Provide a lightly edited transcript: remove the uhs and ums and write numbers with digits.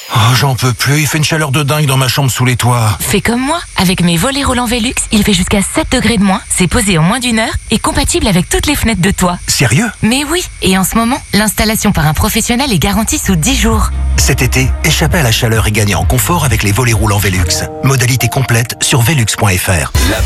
Oh, j'en peux plus, il fait une chaleur de dingue dans ma chambre sous les toits. Fais comme moi, avec mes volets roulants Velux, il fait jusqu'à 7 degrés de moins, c'est posé en moins d'1 heure et compatible avec toutes les fenêtres de toit. Sérieux? Mais oui, et en ce moment, l'installation par un professionnel est garantie sous 10 jours. Cet été, échappez à la chaleur et gagnez en confort avec les volets roulants Velux. Modalité complète sur velux.fr.